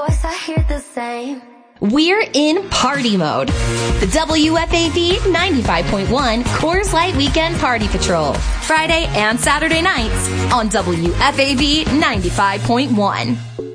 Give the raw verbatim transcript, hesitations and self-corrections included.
voice, I hear the same. We're in party mode. The W F A V ninety-five point one Coors Light Weekend Party Patrol. Friday and Saturday nights on W F A V ninety-five point one.